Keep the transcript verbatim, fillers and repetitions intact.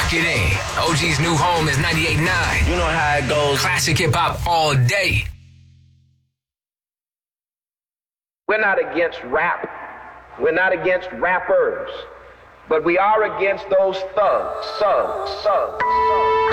Lock it in. O G's new home is ninety-eight point nine. You know how it goes. Classic hip-hop all day. We're not against rap. We're not against rappers. But we are against those thugs, thugs, thugs, thugs.